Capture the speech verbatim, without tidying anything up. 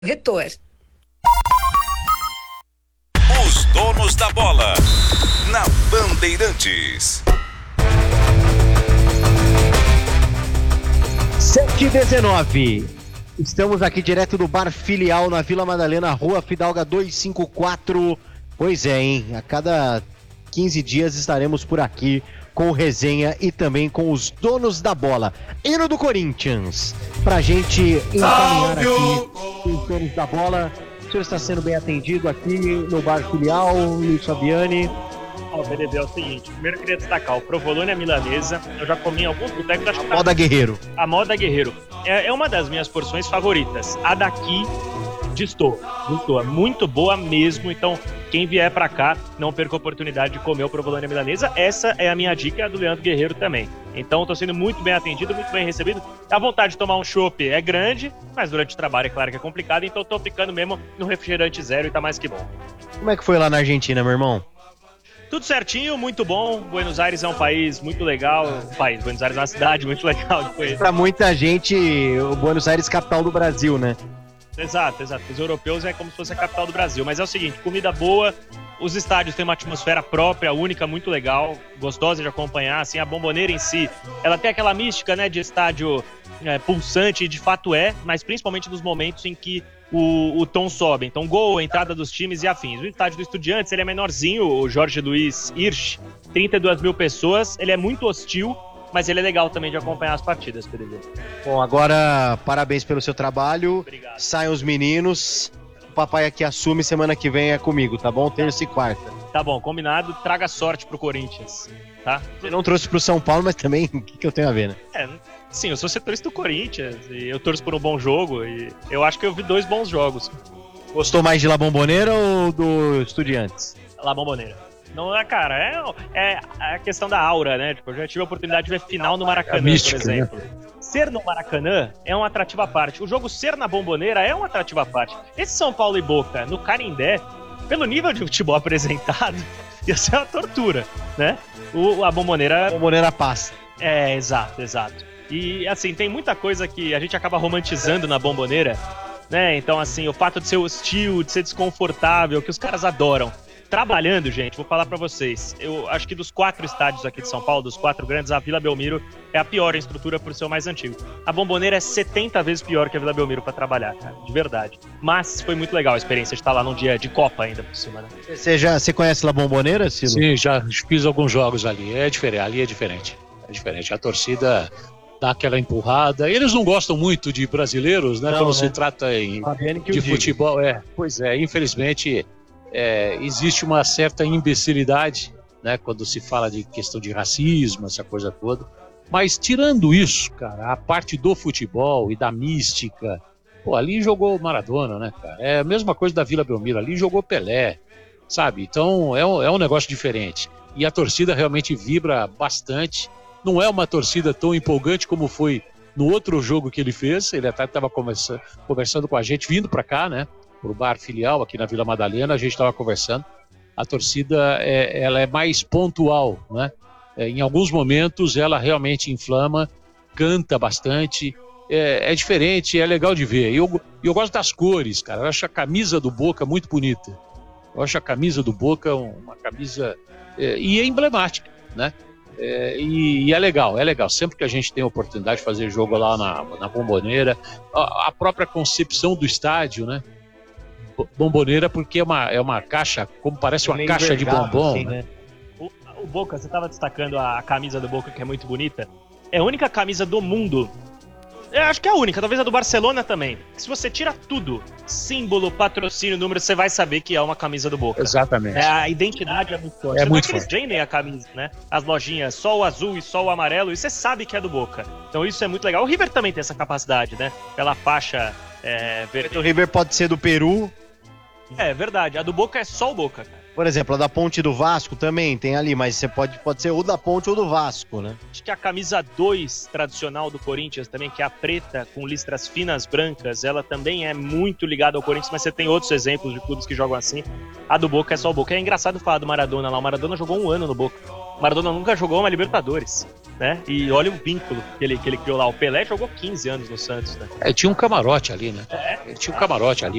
Corretor. Os donos da bola, na Bandeirantes. sete e dezenove. Estamos aqui direto do Bar Filial, na Vila Madalena, Rua Fidalga duzentos e cinquenta e quatro. Pois é, hein? A cada quinze dias estaremos por aqui com o Resenha e também com os donos da bola. Hino do Corinthians, pra gente encaminhar aqui os donos da bola. O senhor está sendo bem atendido aqui no Bar Filial, Luiz Fabiani? Ó, B D B, é o seguinte, primeiro eu queria destacar o provolone à milanesa, eu já comi em alguns botecos. Acho que tá... Moda Guerreiro. A Moda Guerreiro. É, é uma das minhas porções favoritas. A daqui, distou, distou, é muito boa mesmo, então quem vier pra cá, não perca a oportunidade de comer o provolone à milanesa. Essa é a minha dica, a do Leandro Guerreiro também. Então tô sendo muito bem atendido, muito bem recebido. A vontade de tomar um chopp é grande, mas durante o trabalho é claro que é complicado, então tô ficando mesmo no refrigerante zero e tá mais que bom. Como é que foi lá na Argentina, meu irmão? Tudo certinho, muito bom. Buenos Aires é um país muito legal. Um país, Buenos Aires é uma cidade muito legal de conhecer. Pra muita gente, o Buenos Aires é capital do Brasil, né? Exato, exato. Os europeus é como se fosse a capital do Brasil. Mas é o seguinte, comida boa, os estádios têm uma atmosfera própria, única, muito legal, gostosa de acompanhar. Assim, a Bombonera em si, ela tem aquela mística, né, de estádio é, pulsante, e de fato é, mas principalmente nos momentos em que o, o tom sobe. Então, gol, entrada dos times e afins. O estádio do Estudiantes, ele é menorzinho, o Jorge Luiz Hirsch, trinta e duas mil pessoas, ele é muito hostil, mas ele é legal também de acompanhar as partidas, P D B. Bom, agora, parabéns pelo seu trabalho. Obrigado. Saiam os meninos. O papai aqui assume, semana que vem é comigo, tá bom? Terça e quarta. Tá bom, combinado. Traga sorte pro Corinthians, tá? Você não trouxe pro São Paulo, mas também, o que, que eu tenho a ver, né? É, sim, eu sou setorista do Corinthians e eu torço por um bom jogo e eu acho que eu vi dois bons jogos. Gostou mais de La Bombonera ou do Estudiantes? La Bombonera. Não é, cara, é, é a questão da aura, né? Tipo, eu já tive a oportunidade de ver final no Maracanã, mística, por exemplo. Né? Ser no Maracanã é um atrativo à parte. O jogo ser na Bombonera é um atrativo à parte. Esse São Paulo e Boca, no Canindé, pelo nível de futebol apresentado, ia ser uma tortura, né? O, a Bombonera... A Bombonera passa. É, exato, exato. E, assim, tem muita coisa que a gente acaba romantizando na Bombonera, né? Então, assim, o fato de ser hostil, de ser desconfortável, que os caras adoram. Trabalhando, gente, vou falar pra vocês, eu acho que dos quatro estádios aqui de São Paulo, dos quatro grandes, a Vila Belmiro é a pior em estrutura por ser o mais antigo. A Bombonera é setenta vezes pior que a Vila Belmiro pra trabalhar, cara, de verdade. Mas foi muito legal a experiência de estar lá num dia de Copa ainda por cima, né? Você já você conhece La Bombonera, Silo? Sim, já fiz alguns jogos ali, é diferente, ali é diferente, é diferente, a torcida dá aquela empurrada, eles não gostam muito de brasileiros, né, não, quando né? se trata em, de futebol, é, pois é, infelizmente... É, existe uma certa imbecilidade, né, quando se fala de questão de racismo, essa coisa toda. Mas tirando isso, cara, a parte do futebol e da mística, pô, ali jogou Maradona, né, cara? É a mesma coisa da Vila Belmiro, ali jogou Pelé, sabe? Então é um, é um negócio diferente. E a torcida realmente vibra bastante. Não é uma torcida tão empolgante como foi no outro jogo que ele fez. Ele até estava conversando com a gente, vindo para cá, né? Pro Bar Filial, aqui na Vila Madalena, a gente estava conversando, a torcida é, ela é mais pontual, né? É, em alguns momentos ela realmente inflama, canta bastante, é, é diferente, é legal de ver. E eu, eu gosto das cores, cara, eu acho a camisa do Boca muito bonita, eu acho a camisa do Boca uma camisa, é, e é emblemática, né? É, e, e é legal, é legal, sempre que a gente tem a oportunidade de fazer jogo lá na, na Bombonera, a, a própria concepção do estádio, né? Bombonera, porque é uma, é uma caixa, como parece uma caixa de bombom, assim, né? O, o Boca, você estava destacando a camisa do Boca, que é muito bonita. É a única camisa do mundo, eu acho que é a única, talvez a do Barcelona também. Se você tira tudo, símbolo, patrocínio, número, você vai saber que é uma camisa do Boca. Exatamente. É, a identidade é muito forte. É você muito não forte. Vendem a camisa, né? As lojinhas, só o azul e só o amarelo, e você sabe que é do Boca. Então isso é muito legal. O River também tem essa capacidade, né? Pela faixa é, verde. O River pode ser do Peru. É verdade, a do Boca é só o Boca, cara. Por exemplo, a da Ponte do Vasco também tem ali, mas você pode, pode ser ou da Ponte ou do Vasco, né? Acho que a camisa dois tradicional do Corinthians também, que é a preta com listras finas brancas, ela também é muito ligada ao Corinthians, mas você tem outros exemplos de clubes que jogam assim. A do Boca é só o Boca. É engraçado falar do Maradona lá. O Maradona jogou um ano no Boca. O Maradona nunca jogou uma Libertadores, né? E olha o vínculo que ele, que ele criou lá. O Pelé jogou quinze anos no Santos, né? É, tinha um camarote ali, né? É. Ele tinha um camarote ali.